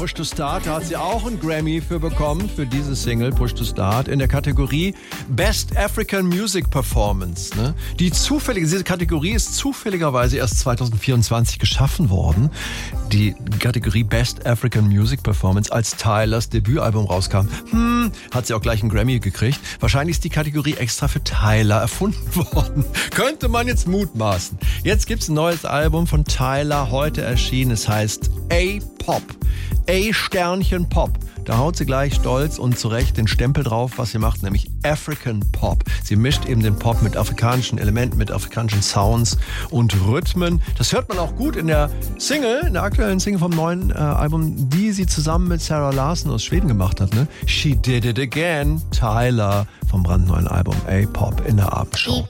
Push to Start. Da hat sie auch einen Grammy für bekommen, für diese Single Push to Start, in der Kategorie Best African Music Performance. Ne? Diese Kategorie ist zufälligerweise erst 2024 geschaffen worden. Die Kategorie Best African Music Performance, als Tylers Debütalbum rauskam, hat sie auch gleich einen Grammy gekriegt. Wahrscheinlich ist die Kategorie extra für Tyler erfunden worden. Könnte man jetzt mutmaßen. Jetzt gibt's ein neues Album von Tyler, heute erschienen. Es heißt A-Pop. A-Pop. Da haut sie gleich stolz und zurecht den Stempel drauf, was sie macht, nämlich African Pop. Sie mischt eben den Pop mit afrikanischen Elementen, mit afrikanischen Sounds und Rhythmen. Das hört man auch gut in der Single, in der aktuellen Single vom neuen Album, die sie zusammen mit Sarah Larsson aus Schweden gemacht hat. Ne? She Did It Again. Tyler vom brandneuen Album A-Pop in der Abendshow.